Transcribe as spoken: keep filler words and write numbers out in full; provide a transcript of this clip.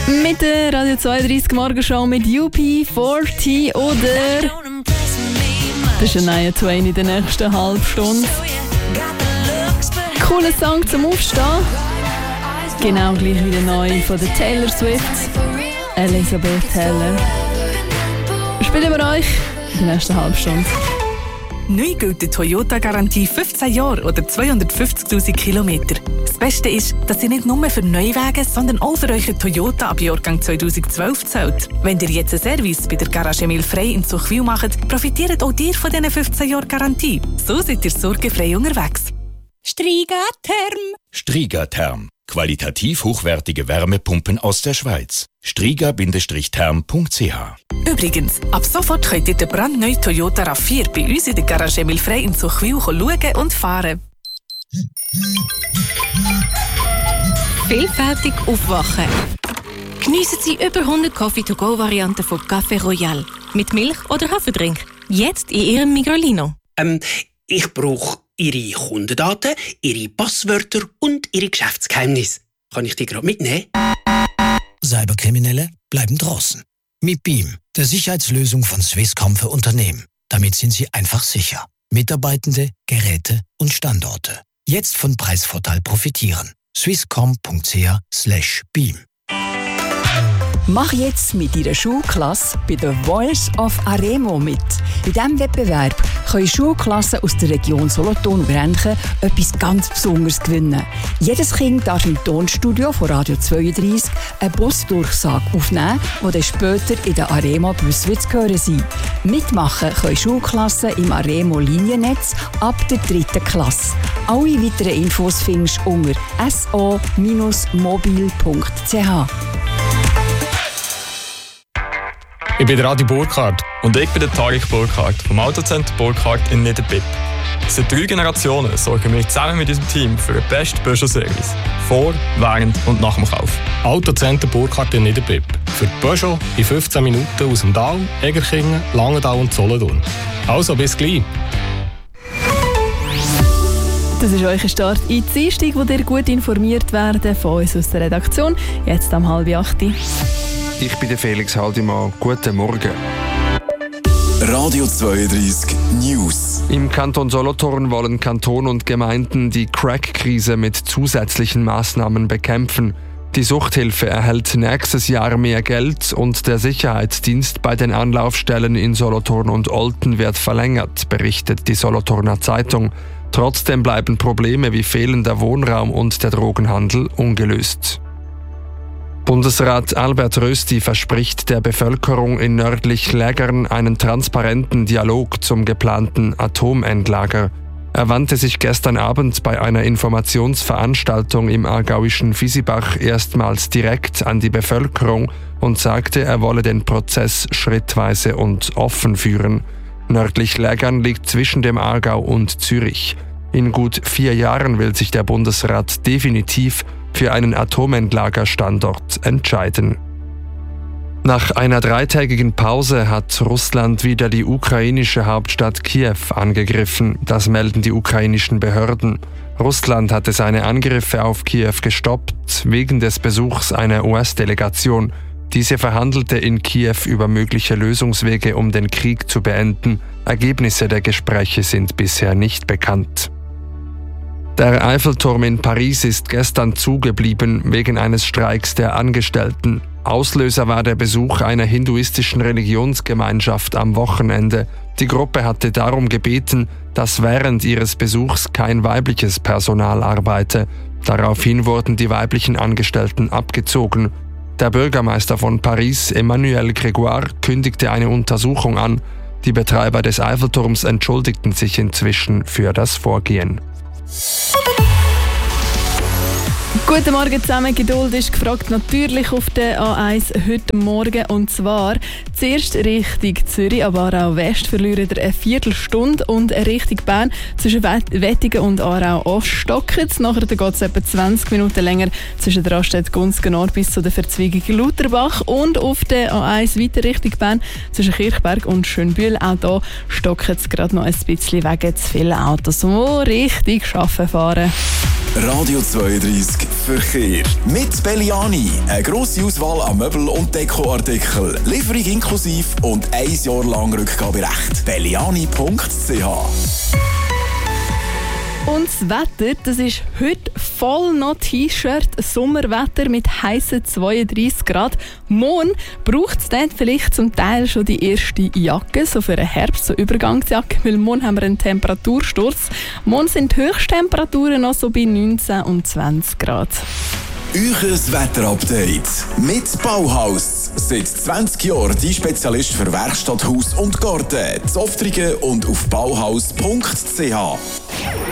Mit der Radio zweiunddreißig Morgenshow mit U P vierzig oder das ist ein neuer Twain in der nächsten halben Stunde. Cooler Song zum Aufstehen. Genau gleich wie der neue von der Taylor Swift, Elizabeth Taylor. Spielen wir euch in der nächsten halben Stunde. Neu gilt die Toyota-Garantie fünfzehn Jahre oder zweihundertfünfzigtausend Kilometer. Das Beste ist, dass sie nicht nur für Neuwagen, sondern auch für euren Toyota ab Jahrgang zweitausendzwölf zählt. Wenn ihr jetzt einen Service bei der Garage Emil Frey in Zuchwil macht, profitiert auch ihr von diesen fünfzehn Jahren Garantie. So seid ihr sorgenfrei unterwegs. Strigatherm. Strigatherm. Qualitativ hochwertige Wärmepumpen aus der Schweiz. striga Term punkt c h. Übrigens, ab sofort könnt ihr den brandneuen Toyota RAV vier bei uns in der Garage Emil Frey in Zuchwil schauen und fahren. Vielfältig aufwachen. Geniessen Sie über hundert Coffee-to-go-Varianten von Café Royal. Mit Milch oder Haferdrink. Jetzt in Ihrem Migrolino. Ähm, ich brauche Ihre Kundendaten, Ihre Passwörter und Ihre Geschäftsgeheimnisse. Kann ich die gerade mitnehmen? Cyberkriminelle bleiben draußen. Mit Beam, der Sicherheitslösung von Swisscom für Unternehmen. Damit sind Sie einfach sicher. Mitarbeitende, Geräte und Standorte. Jetzt von Preisvorteil profitieren. swisscom punkt c h slash beam. Mach jetzt mit deiner Schulklasse bei The Voice of Aremo mit. Bei diesem Wettbewerb können Schulklassen aus der Region Solothurn und Grenchen etwas ganz Besonderes gewinnen. Jedes Kind darf im Tonstudio von Radio zweiunddreißig eine Busdurchsage aufnehmen, die dann später in der Aremo-Bus zu hören sein. Mitmachen können Schulklassen im Aremo-Liniennetz ab der dritten Klasse. Alle weiteren Infos findest du unter s o mobil punkt c h. Ich bin Adi Burkhardt. Und ich bin der Tarek Burkhardt vom Autocenter Burkhardt in Niederbipp. Seit drei Generationen sorgen wir zusammen mit unserem Team für den besten Peugeot-Service. Vor, während und nach dem Kauf. Autocenter Burkhardt in Niederbipp. Für Peugeot in fünfzehn Minuten aus dem Tal, Egerkingen, Langenthal und Solothurn. Also bis gleich. Das ist euer Start in die Dienstag, wo ihr gut informiert werdet von uns aus der Redaktion. Jetzt am halb acht. Ich bin der Felix Haldimann. Guten Morgen. Radio zweiunddreißig News. Im Kanton Solothurn wollen Kanton und Gemeinden die Crack-Krise mit zusätzlichen Maßnahmen bekämpfen. Die Suchthilfe erhält nächstes Jahr mehr Geld und der Sicherheitsdienst bei den Anlaufstellen in Solothurn und Olten wird verlängert, berichtet die Solothurner Zeitung. Trotzdem bleiben Probleme wie fehlender Wohnraum und der Drogenhandel ungelöst. Bundesrat Albert Rösti verspricht der Bevölkerung in nördlich Lägern einen transparenten Dialog zum geplanten Atomendlager. Er wandte sich gestern Abend bei einer Informationsveranstaltung im aargauischen Visibach erstmals direkt an die Bevölkerung und sagte, er wolle den Prozess schrittweise und offen führen. Nördlich Lägern liegt zwischen dem Aargau und Zürich. In gut vier Jahren will sich der Bundesrat definitiv für einen Atomendlagerstandort entscheiden. Nach einer dreitägigen Pause hat Russland wieder die ukrainische Hauptstadt Kiew angegriffen. Das melden die ukrainischen Behörden. Russland hatte seine Angriffe auf Kiew gestoppt, wegen des Besuchs einer U S-Delegation. Diese verhandelte in Kiew über mögliche Lösungswege, um den Krieg zu beenden. Ergebnisse der Gespräche sind bisher nicht bekannt. Der Eiffelturm in Paris ist gestern zugeblieben wegen eines Streiks der Angestellten. Auslöser war der Besuch einer hinduistischen Religionsgemeinschaft am Wochenende. Die Gruppe hatte darum gebeten, dass während ihres Besuchs kein weibliches Personal arbeite. Daraufhin wurden die weiblichen Angestellten abgezogen. Der Bürgermeister von Paris, Emmanuel Grégoire, kündigte eine Untersuchung an. Die Betreiber des Eiffelturms entschuldigten sich inzwischen für das Vorgehen. Guten Morgen zusammen, Geduld ist gefragt natürlich auf der A eins heute Morgen, und zwar zuerst Richtung Zürich, aber auch West verlieren ihr eine Viertelstunde und Richtung Bern zwischen Wettigen und Aarau-Ost stocken. Nachher geht es etwa zwanzig Minuten länger zwischen der Raststätte Gunzgen Nord bis zu der Verzweigung Lutherbach, und auf der A eins weiter Richtung Bern zwischen Kirchberg und Schönbühl. Auch hier stocken es gerade noch ein bisschen wegen zu vielen Autos, die Richtung Schaffen fahren. Radio zweiunddreissig Verkehr. Mit Belliani. Eine grosse Auswahl an Möbel- und Dekoartikeln. Lieferung inklusiv und ein Jahr lang Rückgaberecht. belliani punkt c h. Und das Wetter, das ist heute voll noch T-Shirt, Sommerwetter mit heissen zweiunddreissig Grad. Morgen braucht es dann vielleicht zum Teil schon die erste Jacke, so für einen Herbst, so Übergangsjacke, weil morgen haben wir einen Temperatursturz. Morgen sind die Höchsttemperaturen noch so bei neunzehn und zwanzig Grad. Euches Wetterupdate mit Bauhaus. Seit zwanzig Jahren die Spezialist für Werkstatt, Haus und Garten. Zoftrigen und auf bauhaus punkt c h.